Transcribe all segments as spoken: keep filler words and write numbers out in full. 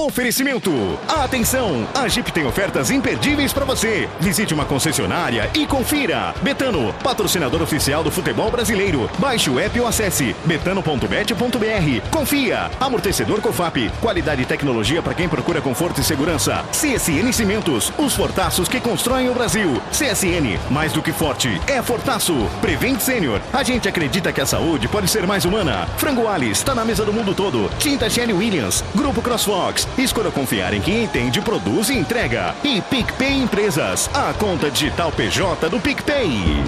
Oferecimento. Atenção, a Jeep tem ofertas imperdíveis para você. Visite uma concessionária e confira. Betano, patrocinador oficial do futebol brasileiro. Baixe o app ou acesse betano ponto bet ponto br. Confia. Amortecedor Cofap, qualidade e tecnologia para quem procura conforto e segurança. C S N Cimentos, os fortaços que constroem o Brasil. C S N, mais do que forte, é fortaço. Prevent Senior, a gente acredita que a saúde pode ser mais humana. Frango Alice, está na mesa do mundo todo. Tinta Shelly Williams, Grupo CrossFox. Escolha confiar em quem entende, produz e entrega. E PicPay Empresas, a conta digital P J do PicPay.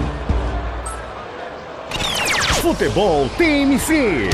Futebol T M C.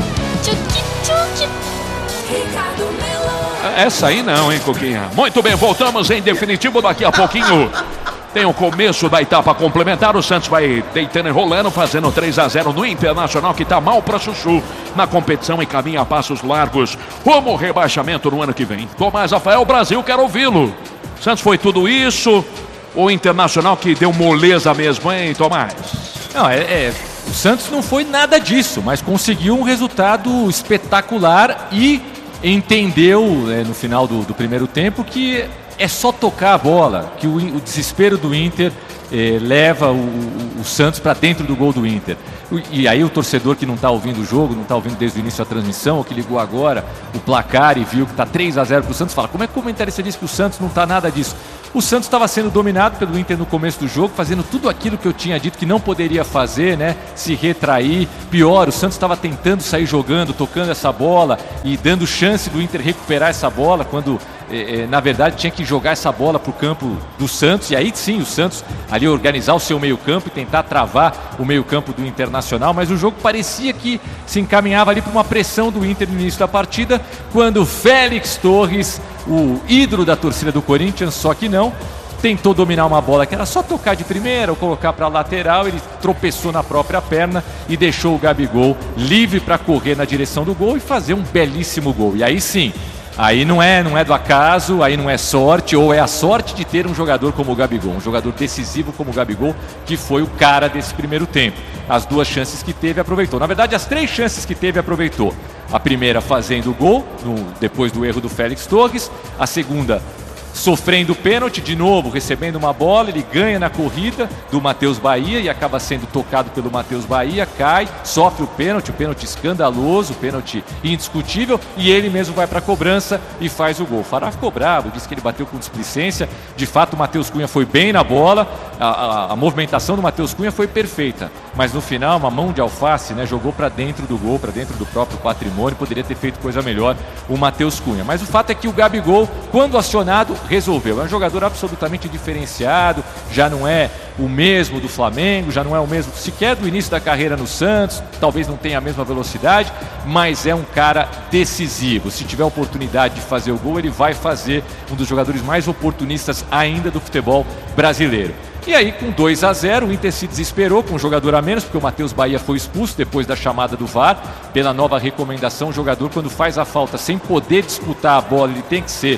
Essa aí não, hein, Coquinha? Muito bem, voltamos em definitivo daqui a pouquinho. Tem o começo da etapa complementar. O Santos vai deitando e rolando, fazendo três a zero no Internacional, que tá mal pra chuchu na competição e caminha a passos largos rumo ao rebaixamento no ano que vem. Tomás Rafael, Brasil, quero ouvi-lo. Santos foi tudo isso? O Internacional que deu moleza mesmo, hein, Tomás? Não, é, é, o Santos não foi nada disso, mas conseguiu um resultado espetacular e entendeu, é, no final do, do primeiro tempo, que é só tocar a bola, que o, o desespero do Inter eh, leva o, o, o Santos para dentro do gol do Inter. E aí o torcedor que não está ouvindo o jogo, não está ouvindo desde o início a transmissão, ou que ligou agora o placar e viu que está três a zero para o Santos, fala, como é que o comentarista disse que o Santos não está nada disso? O Santos estava sendo dominado pelo Inter no começo do jogo, fazendo tudo aquilo que eu tinha dito que não poderia fazer, né? Se retrair. Pior, o Santos estava tentando sair jogando, tocando essa bola e dando chance do Inter recuperar essa bola, quando eh, eh, na verdade tinha que jogar essa bola para o campo do Santos. E aí sim, o Santos ali organizar o seu meio campo e tentar travar o meio campo do Internacional. Mas o jogo parecia que se encaminhava ali para uma pressão do Inter no início da partida, quando Félix Torres, o ídolo da torcida do Corinthians, só que não, tentou dominar uma bola que era só tocar de primeira ou colocar para a lateral. Ele tropeçou na própria perna e deixou o Gabigol livre para correr na direção do gol e fazer um belíssimo gol. E aí sim, aí não é, não é do acaso, aí não é sorte, ou é a sorte de ter um jogador como o Gabigol, um jogador decisivo como o Gabigol, que foi o cara desse primeiro tempo. As duas chances que teve, aproveitou. Na verdade, as três chances que teve, aproveitou. A primeira fazendo o gol, no, depois do erro do Félix Torres. A segunda sofrendo o pênalti, de novo recebendo uma bola, ele ganha na corrida do Matheus Bahia e acaba sendo tocado pelo Matheus Bahia, cai, sofre o pênalti, o pênalti escandaloso, o pênalti indiscutível, e ele mesmo vai para a cobrança e faz o gol. O Fará ficou bravo, disse que ele bateu com displicência. De fato, o Matheus Cunha foi bem na bola, a, a, a movimentação do Matheus Cunha foi perfeita, mas no final uma mão de alface, né, jogou para dentro do gol, para dentro do próprio patrimônio. Poderia ter feito coisa melhor o Matheus Cunha, mas o fato é que o Gabigol, quando acionado, resolveu. É um jogador absolutamente diferenciado, já não é o mesmo do Flamengo, já não é o mesmo sequer do início da carreira no Santos, talvez não tenha a mesma velocidade, mas é um cara decisivo. Se tiver oportunidade de fazer o gol, ele vai fazer. Um dos jogadores mais oportunistas ainda do futebol brasileiro. E aí, com dois a zero, o Inter se desesperou com um jogador a menos, porque o Matheus Bahia foi expulso depois da chamada do V A R. Pela nova recomendação, o jogador, quando faz a falta sem poder disputar a bola, ele tem que ser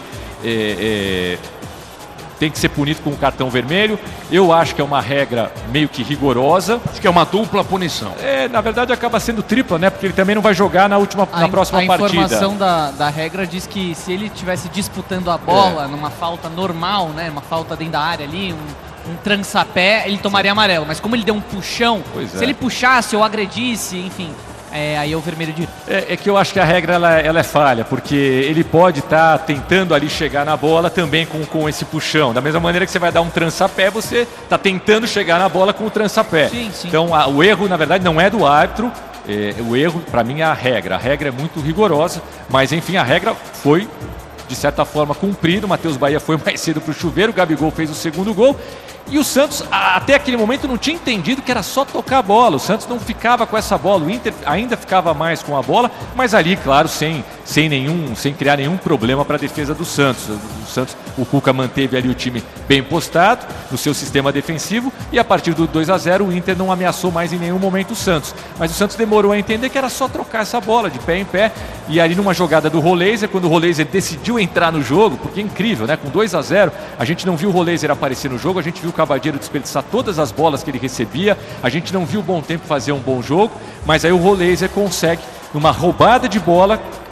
É, é, tem que ser punido com um cartão vermelho. Eu acho que é uma regra meio que rigorosa. Acho que é uma dupla punição. É, na verdade acaba sendo tripla, né? Porque ele também não vai jogar na, última, a, na próxima a partida. A informação da, da regra diz que se ele estivesse disputando a bola é. numa falta normal, né? Uma falta dentro da área ali, um, um trançapé, ele tomaria amarelo. Mas como ele deu um puxão, pois se é. ele puxasse ou agredisse, enfim... É, aí é o vermelho de... É, é que eu acho que a regra ela, ela é falha, porque ele pode estar tá tentando ali chegar na bola também com, com esse puxão. Da mesma maneira que você vai dar um trançapé, você está tentando chegar na bola com o trançapé. Sim, sim. Então a, o erro, na verdade, não é do árbitro. É, o erro, para mim, é a regra. A regra é muito rigorosa, mas enfim, a regra foi, de certa forma, cumprida. O Matheus Bahia foi mais cedo para o chuveiro, o Gabigol fez o segundo gol. E o Santos, até aquele momento, não tinha entendido que era só tocar a bola. O Santos não ficava com essa bola. O Inter ainda ficava mais com a bola, mas ali, claro, sem, sem, nenhum, sem criar nenhum problema para a defesa do Santos. O Santos, o Cuca manteve ali o time bem postado no seu sistema defensivo, e a partir do dois a zero o Inter não ameaçou mais em nenhum momento o Santos. Mas o Santos demorou a entender que era só trocar essa bola de pé em pé. E ali numa jogada do Roleiser, quando o Roleiser decidiu entrar no jogo, porque é incrível, né? Com dois a zero, a gente não viu o Roleiser aparecer no jogo, a gente viu o Cavadinho desperdiçar todas as bolas que ele recebia, a gente não viu o Bom Tempo fazer um bom jogo, mas aí o Roleiser consegue, numa roubada de bola,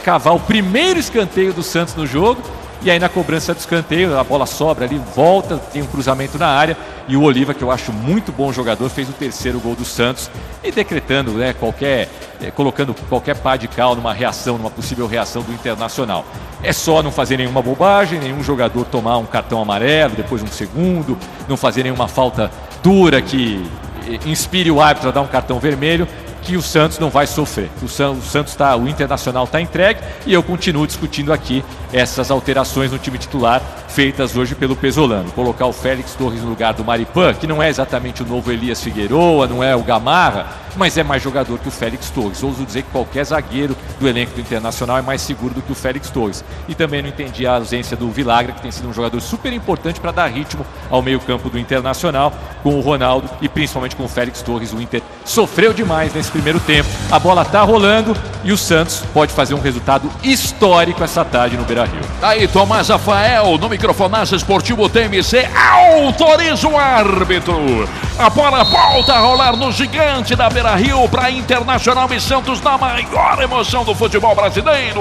cavar o primeiro escanteio do Santos no jogo. E aí na cobrança do escanteio, a bola sobra ali, volta, tem um cruzamento na área. E o Oliva, que eu acho muito bom jogador, fez o terceiro gol do Santos. E decretando, né, qualquer, eh, colocando qualquer pá de cal numa reação, numa possível reação do Internacional. É só não fazer nenhuma bobagem, nenhum jogador tomar um cartão amarelo, depois um segundo, não fazer nenhuma falta dura que inspire o árbitro a dar um cartão vermelho, que o Santos não vai sofrer. O, San, o Santos tá, o Internacional está entregue e eu continuo discutindo aqui essas alterações no time titular feitas hoje pelo Pesolano. Colocar o Félix Torres no lugar do Maripan, que não é exatamente o novo Elias Figueroa, não é o Gamarra, mas é mais jogador que o Félix Torres. Ouso dizer que qualquer zagueiro do elenco do Internacional é mais seguro do que o Félix Torres. E também não entendi a ausência do Vilagra, que tem sido um jogador super importante para dar ritmo ao meio-campo do Internacional, com o Ronaldo e principalmente com o Félix Torres. O Inter sofreu demais nesse primeiro tempo. A bola está rolando e o Santos pode fazer um resultado histórico essa tarde no Beira-Rio. Aí, Tomás Rafael, no microfonaço esportivo T M C, autoriza o árbitro. A bola volta a rolar no gigante da Beira-Rio para Internacional e Santos na maior emoção do futebol brasileiro.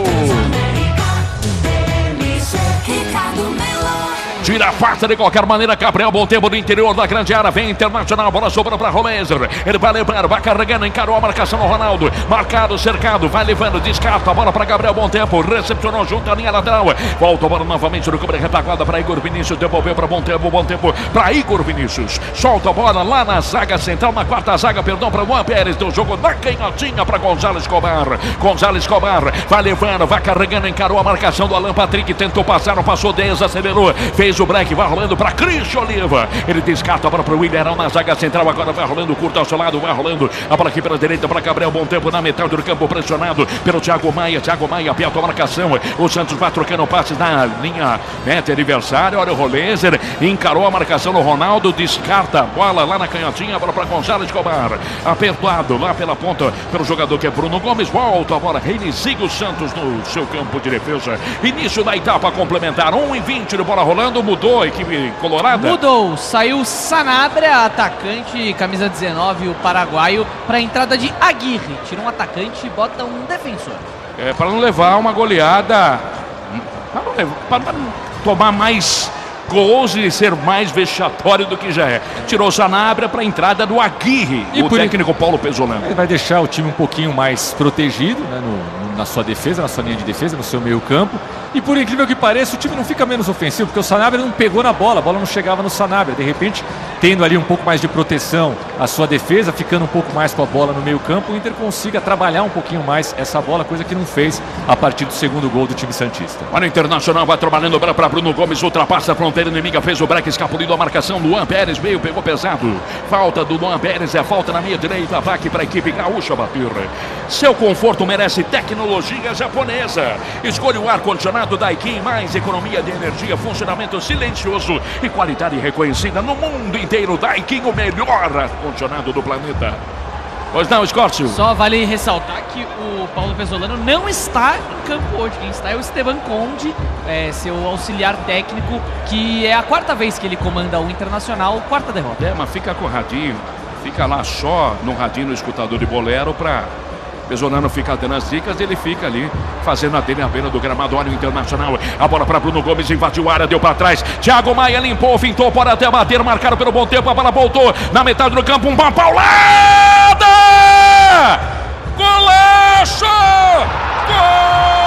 Tira a farta de qualquer maneira, Gabriel, bom tempo do interior da grande área, vem Internacional, bola sobrou para Rolezer, ele vai levando, vai carregando, encarou a marcação no Ronaldo, marcado, cercado, vai levando, descarta a bola para Gabriel, bom tempo, recepcionou junto à linha lateral, volta a bola novamente no campo de retaguarda para Igor Vinícius, devolveu para bom tempo, bom tempo para Igor Vinícius, solta a bola lá na zaga central, na quarta zaga, perdão, para Juan Pérez, do jogo na canhotinha para Gonzalo Escobar, Gonzalo Escobar, vai levando, vai carregando, encarou a marcação do Alan Patrick, tentou passar, não passou, desacelerou, fez o break, vai rolando para Cristian Oliva, ele descarta a bola para o Willian na zaga central, agora vai rolando curto ao seu lado, vai rolando a bola aqui pela direita para Gabriel, bom tempo na metade do campo, pressionado pelo Thiago Maia, Thiago Maia aperta a marcação, o Santos vai trocando passes na linha meta adversária, olha o Rolezer, encarou a marcação no Ronaldo, descarta a bola lá na canhotinha, a bola para Gonzalo Escobar, apertado lá pela ponta, pelo jogador que é Bruno Gomes, volta a bola, reinicia o Santos no seu campo de defesa, início da etapa complementar, um e vinte de bola rolando, mudou a equipe colorada? Mudou, saiu Sanabria, atacante, camisa dezenove, o paraguaio, para a entrada de Aguirre. Tira um atacante e bota um defensor. É, para não levar uma goleada, para não, levar, para não tomar mais gols e ser mais vexatório do que já é. Tirou Sanabria para a entrada do Aguirre, e o técnico in... Paulo Pesolano. Ele vai deixar o time um pouquinho mais protegido, né, no, na sua defesa, na sua linha de defesa, no seu meio campo. E por incrível que pareça, o time não fica menos ofensivo, porque o Sanabria não pegou na bola, a bola não chegava no Sanabria. De repente, tendo ali um pouco mais de proteção a sua defesa, ficando um pouco mais com a bola no meio campo, o Inter consiga trabalhar um pouquinho mais essa bola, coisa que não fez a partir do segundo gol do time santista. Olha o Internacional, vai trabalhando para Bruno Gomes, ultrapassa a fronteira inimiga, fez o break, escapulindo a marcação, Luan Pérez veio, pegou pesado. Falta do Luan Pérez, é falta na minha direita, ataque para a equipe gaúcha bater. Seu conforto merece tecnologia japonesa. Escolha o ar-condicionado Daikin, mais economia de energia, funcionamento silencioso e qualidade reconhecida no mundo inteiro. Daikin, o melhor ar-condicionado do planeta. Pois não, Escórcio? Só vale ressaltar que o Paulo Pesolano não está em campo hoje. Quem está é o Esteban Conde, é, seu auxiliar técnico, que é a quarta vez que ele comanda o Internacional, quarta derrota. É, mas fica com o radinho, fica lá só no radinho, no escutador de bolero, para Pesolano ficar dando as dicas, ele fica ali fazendo a dele à beira do gramado. Olha o Internacional, a bola para Bruno Gomes, invadiu a área, deu para trás, Thiago Maia limpou, fintou, pode até bater, marcaram pelo bom tempo, a bola voltou na metade do campo, uma paulada! Golaço! Gol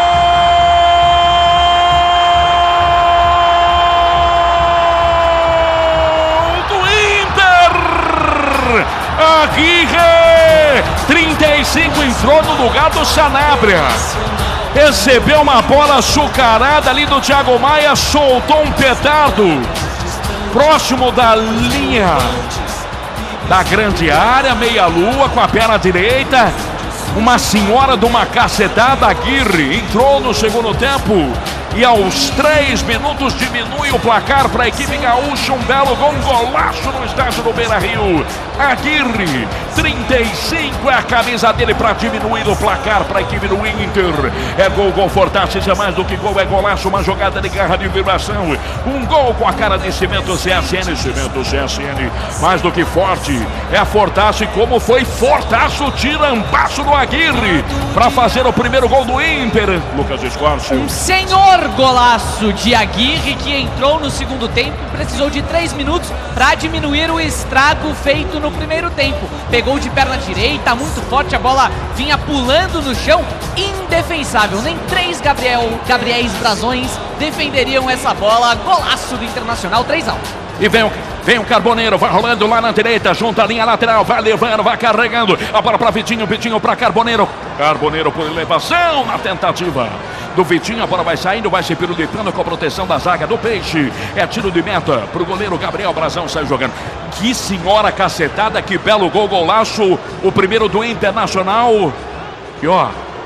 do Inter! Aguirre, trinta e cinco, entrou no lugar do Sanabria. Recebeu uma bola açucarada ali do Thiago Maia, soltou um petardo próximo da linha da grande área, meia-lua com a perna direita. Uma senhora de uma cacetada, Aguirre entrou no segundo tempo e aos três minutos diminui o placar para a equipe gaúcha. Um belo gol, um golaço no estádio do Beira-Rio. Aguirre, trinta e cinco é a camisa dele para diminuir o placar para a equipe do Inter. É gol, gol Fortaço, isso é mais do que gol, é golaço, uma jogada de garra de vibração. Um gol com a cara de Cimento C S N, Cimento C S N, mais do que forte. É a Fortaço e como foi Fortaço, tirambaço do Aguirre para fazer o primeiro gol do Inter. Lucas Escorcio. Um senhor golaço de Aguirre que entrou no segundo tempo, precisou de três minutos para diminuir o estrago feito no primeiro tempo. Pegou de perna direita, muito forte, a bola vinha pulando no chão, indefensável. Nem três Gabriel, Gabriéis Brazões defenderiam essa bola. Golaço do Internacional, três a um. E vem o, vem o Carboneiro, vai rolando lá na direita, junto à linha lateral, vai levando, vai carregando. A bola para Vitinho, Vitinho para Carboneiro. Carboneiro por elevação na tentativa do Vitinho. A bola vai saindo, vai se pirulitando com a proteção da zaga do Peixe. É tiro de meta para o goleiro Gabriel Brazão, sai jogando. Que senhora cacetada, que belo gol, golaço. O primeiro do Internacional. E ó,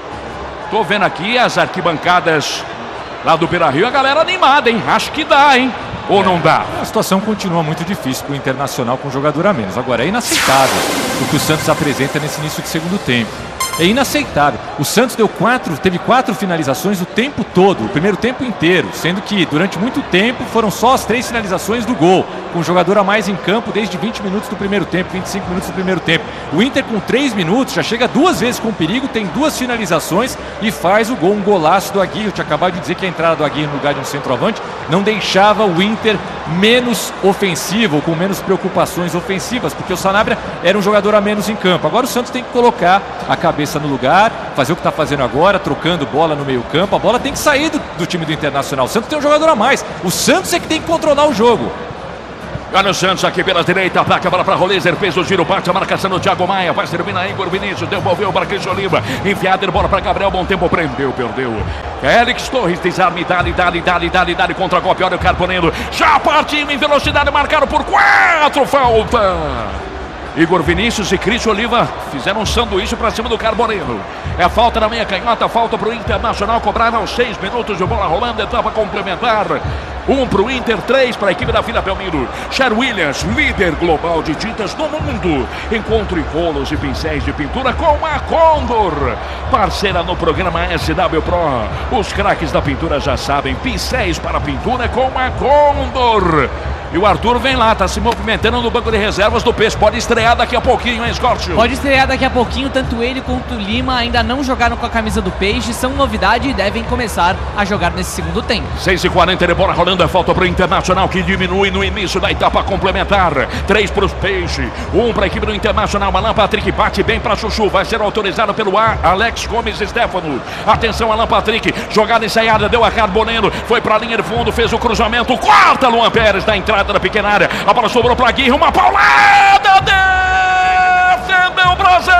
tô vendo aqui as arquibancadas lá do Beira-Rio, a galera animada, hein? Acho que dá, hein? Ou não dá? A situação continua muito difícil para o Internacional com um jogador a menos. Agora, é inaceitável o que o Santos apresenta nesse início de segundo tempo. É inaceitável. O Santos deu quatro, teve quatro finalizações o tempo todo, o primeiro tempo inteiro, sendo que durante muito tempo foram só as três finalizações do gol, com o jogador a mais em campo desde vinte minutos do primeiro tempo, vinte e cinco minutos do primeiro tempo. O Inter com três minutos já chega duas vezes com perigo, tem duas finalizações e faz o gol, um golaço do Aguirre. Eu tinha acabado de dizer que a entrada do Aguirre no lugar de um centroavante não deixava o Inter menos ofensivo, com menos preocupações ofensivas, porque o Sanabria era um jogador a menos em campo. Agora o Santos tem que colocar a cabeça no lugar, fazer o que está fazendo agora, trocando bola no meio campo. A bola tem que sair do, do time do Internacional. O Santos tem um jogador a mais. O Santos é que tem que controlar o jogo. Olha o Santos aqui pela direita, placa a bola para Rolezer, fez o giro, parte a marcação do Thiago Maia, vai servir na Igor Vinícius, devolveu para Cristian Oliva, enfiada, bola para Gabriel, bom tempo, prendeu, perdeu. Félix Torres, desarme, dali, dali, dali, dali, dali, contra golpe, olha o Carboneiro, já partiu em velocidade, marcaram por quatro, falta. Igor Vinícius e Cristian Oliva fizeram um sanduíche para cima do Carboneiro. É falta na meia canhota, falta para o Internacional, cobrada aos seis minutos de bola rolando, etapa complementar. Um para o Inter, três para a equipe da Vila Belmiro. Cher Williams, líder global de tintas no mundo. Encontre rolos e pincéis de pintura com a Condor. Parceira no programa S W Pro. Os craques da pintura já sabem, pincéis para pintura com a Condor. E o Arthur vem lá, tá se movimentando no banco de reservas do Peixe. Pode estrear daqui a pouquinho, hein, Escorcio? Pode estrear daqui a pouquinho, tanto ele quanto o Lima ainda não jogaram com a camisa do Peixe, são novidade e devem começar a jogar nesse segundo tempo. seis e quarenta de bola rolando, é falta para o Internacional que diminui no início da etapa complementar. três para os Peixe, um para a equipe do Internacional. Alan Patrick bate bem para Chuchu, vai ser autorizado pelo A. Alex Gomes Stefano. Atenção, Alan Patrick, jogada ensaiada, deu a Carboneiro, foi para a linha de fundo, fez o cruzamento, corta Luan Pérez da entrada da pequena área, a bola sobrou para Aguirre, uma paulada, defendeu o Brasil,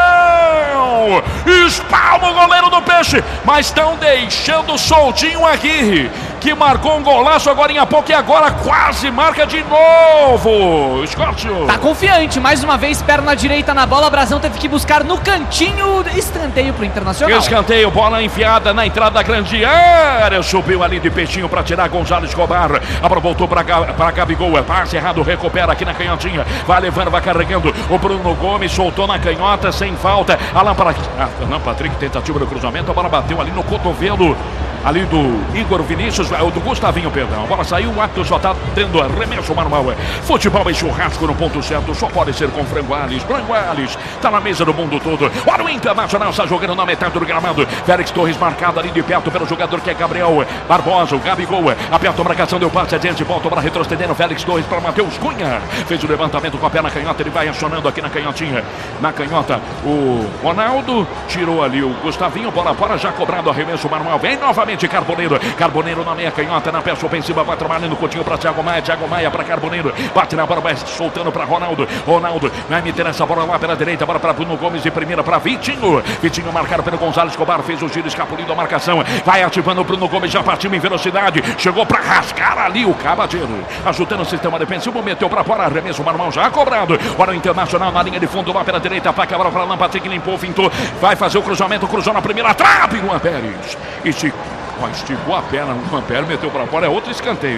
espalma o goleiro do Peixe, mas estão deixando soltinho o Aguirre, que marcou um golaço agora em pouco e agora quase marca de novo. Escorcio. Tá confiante, mais uma vez, perna direita na bola, Brazão teve que buscar no cantinho, escanteio pro Internacional. Escanteio, bola enfiada na entrada da grande área, subiu ali de peixinho para tirar Gonzalo Escobar, a bola voltou para Gabigol, passe errado, recupera aqui na canhotinha, vai levando, vai carregando, o Bruno Gomes soltou na canhota, sem falta, Alan Patrick, ah, Alan Patrick, tentativa do cruzamento, a bola bateu ali no cotovelo, ali do Igor Vinícius, do Gustavinho, perdão. A bola saiu, o ato só tá tendo arremesso manual. Futebol e churrasco no ponto certo, só pode ser com Frango Alves. Frango Alves tá na mesa do mundo todo. Olha o Internacional, está jogando na metade do gramado. Félix Torres marcado ali de perto pelo jogador que é Gabriel Barbosa, o Gabigol. Aperta a marcação, deu passe adiante, volta para retroceder o Félix Torres para Matheus Cunha. Fez o levantamento com a perna canhota, ele vai acionando aqui na canhotinha. Na canhota, o Ronaldo tirou ali o Gustavinho, bola fora, já cobrado arremesso manual. Vem novamente Carboneiro. Carboneiro na meia canhota, na peça ofensiva, vai trabalhando o Coutinho para Thiago Maia, Thiago Maia para Carboneiro, bate na bola, vai soltando para Ronaldo, Ronaldo vai meter essa bola lá pela direita, bola para Bruno Gomes de primeira para Vitinho, Vitinho marcado pelo Gonzalo Escobar, fez o giro, escapulindo a marcação, vai ativando o Bruno Gomes, já partiu em velocidade, chegou para rasgar ali o Cavadeiro, ajudando o sistema defensivo, meteu para fora, arremesso manual já cobrado, olha o Internacional na linha de fundo lá pela direita, placa a bola para Alan Patrick, limpou, fintou, vai fazer o cruzamento, cruzou na primeira trave, Luan Pérez, e se esticou a perna, o Luan Pérez meteu para fora, é outro escanteio, hein?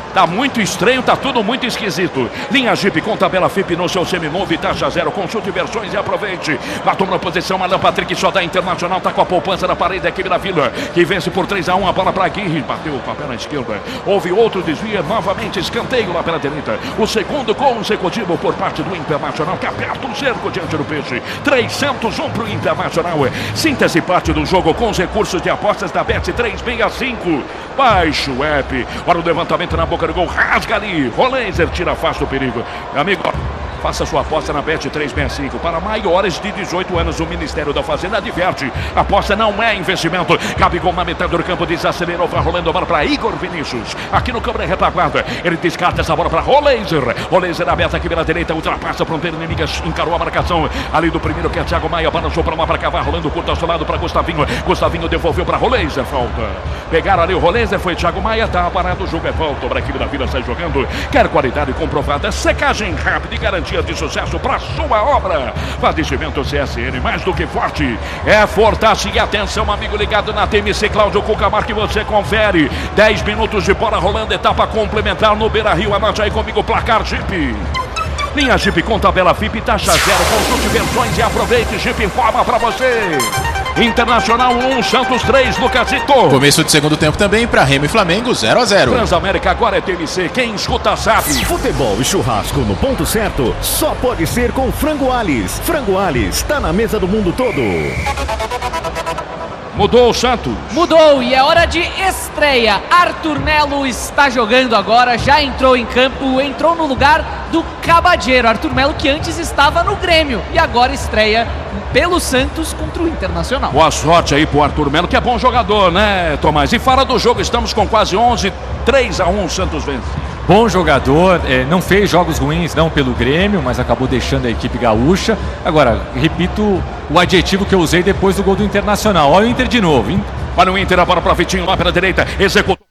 Tá muito estranho, tá tudo muito esquisito. Linha Jeep com tabela F I P no seu seminovo e taxa zero. Consulte versões e aproveite. Batom na posição, Alan Patrick só da Internacional. Tá com a poupança na parede da equipe da Vila, que vence por três a um. A bola para Aguirre, bateu o papel na esquerda. Houve outro desvio, novamente escanteio lá pela direita. O segundo consecutivo por parte do Internacional, que aperta o cerco diante do Peixe. trezentos e um para o Internacional. Sinta-se parte do jogo com os recursos de apostas da Bet trezentos e sessenta e cinco. Baixe o app. Para o levantamento na boca do gol, rasga ali. Rolenzer tira fácil do perigo. Amigo, faça sua aposta na Bet trezentos e sessenta e cinco. Para maiores de dezoito anos, o Ministério da Fazenda adverte. Aposta não é investimento. Gabigol na metade do campo, desacelerou, vai rolando a bola para Igor Vinícius. Aqui no câmera retaguarda, ele descarta essa bola para Rolenzer. Rolenzer aberta aqui pela direita, ultrapassa a fronteira inimiga, encarou a marcação ali do primeiro, que é Thiago Maia, balançou para uma para cá, vai rolando curto ao seu lado para Gustavinho. Gustavinho devolveu para Rolenzer, falta. Pegaram ali o Rolenzer, foi Thiago Maia, tá parado, o jogo é volta. Para a equipe da Vila sai jogando. Quer qualidade comprovada, secagem rápida e garantia de sucesso para sua obra. Padecimento C S N, mais do que forte, é Fortace. E atenção, amigo ligado na T M C, Cláudio Cucamar, que você confere. dez minutos de bola rolando, etapa complementar no Beira-Rio. Anote aí comigo, placar Jeep. Linha Jeep com tabela F I P, taxa zero. Consulte versões e aproveite. Jeep informa para você. Internacional um, Santos três, Lucasito. Começo de segundo tempo também para Remo e Flamengo, zero a zero. Transamérica agora é T M C, quem escuta sabe. Futebol e churrasco no ponto certo só pode ser com Frango Alves. Frango Alves, tá na mesa do mundo todo. Mudou o Santos. Mudou e é hora de estreia. Arthur Melo está jogando agora, já entrou em campo, entrou no lugar do Cabadeiro. Arthur Melo, que antes estava no Grêmio e agora estreia pelo Santos contra o Internacional. Boa sorte aí pro Arthur Melo, que é bom jogador, né, Tomás? E fora do jogo, estamos com quase onze, três a um, o Santos vence. Bom jogador, é, não fez jogos ruins não pelo Grêmio, mas acabou deixando a equipe gaúcha. Agora, repito o adjetivo que eu usei depois do gol do Internacional. Olha o Inter de novo, hein? Olha o Inter, a bola para Vitinho lá pela direita, executou.